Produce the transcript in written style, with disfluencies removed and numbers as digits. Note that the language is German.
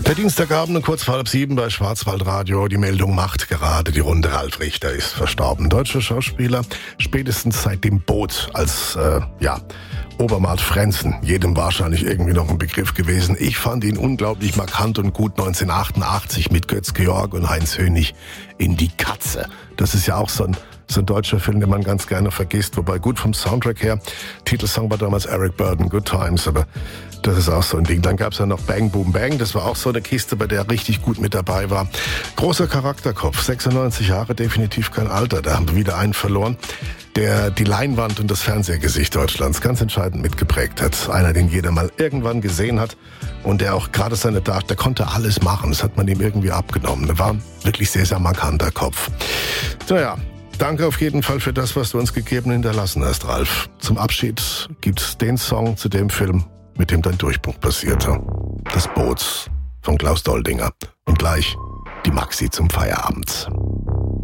Der Dienstagabend um kurz vor 6:30 bei Schwarzwaldradio. Die Meldung macht gerade die Runde. Ralf Richter ist verstorben. Deutscher Schauspieler, spätestens seit dem Boot als, Obermatt Frenzen. Jedem wahrscheinlich irgendwie noch ein Begriff gewesen. Ich fand ihn unglaublich markant und gut 1988 mit Götz Georg und Heinz Hönig in Die Katze. Das ist ja auch so ein deutscher Film, den man ganz gerne vergisst. Wobei gut vom Soundtrack her. Titelsong war damals Eric Burdon, Good Times, aber das ist auch so ein Ding. Dann gab's ja noch Bang Boom Bang. Das war auch so eine Kiste, bei der er richtig gut mit dabei war. Großer Charakterkopf, 96 Jahre, definitiv kein Alter. Da haben wir wieder einen verloren, der die Leinwand und das Fernsehgesicht Deutschlands ganz entscheidend mitgeprägt hat. Einer, den jeder mal irgendwann gesehen hat und der auch gerade der konnte alles machen. Das hat man ihm irgendwie abgenommen. Der war ein wirklich sehr, sehr markanter Kopf. Naja, danke auf jeden Fall für das, was du uns gegeben und hinterlassen hast, Ralf. Zum Abschied gibt's den Song zu dem Film, mit dem dein Durchbruch passierte. Das Boot von Klaus Doldinger. Und gleich die Maxi zum Feierabend.